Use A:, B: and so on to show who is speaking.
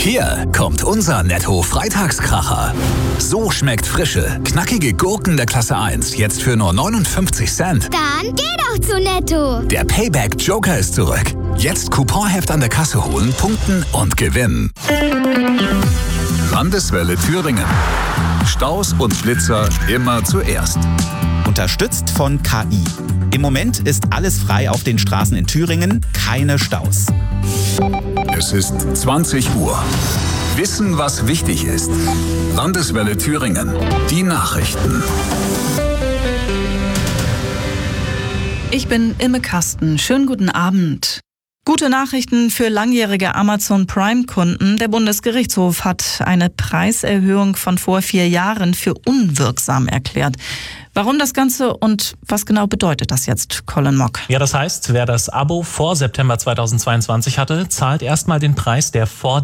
A: Hier kommt unser Netto-Freitagskracher. So schmeckt frische, knackige Gurken der Klasse 1 jetzt für nur 59 Cent.
B: Dann geh doch zu Netto.
A: Der Payback-Joker ist zurück. Jetzt Couponheft an der Kasse holen, punkten und gewinnen. Landeswelle Thüringen. Staus und Blitzer immer zuerst.
C: Unterstützt von KI. Im Moment ist alles frei auf den Straßen in Thüringen, keine Staus.
A: Es ist 20 Uhr. Wissen, was wichtig ist. Landeswelle Thüringen. Die Nachrichten.
D: Ich bin Imme Kasten. Schönen guten Abend. Gute Nachrichten für langjährige Amazon Prime-Kunden. Der Bundesgerichtshof hat eine Preiserhöhung von vor 4 Jahren für unwirksam erklärt. Warum das Ganze und was genau bedeutet das jetzt, Colin Mock?
E: Ja, das heißt, wer das Abo vor September 2022 hatte, zahlt erstmal den Preis, der vor